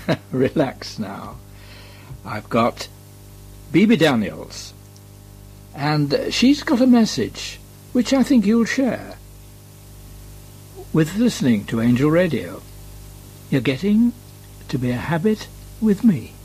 Relax now. I've got Bibi Daniels, and she's got a message which I think you'll share with listening to Angel Radio. You're getting to be a habit with me.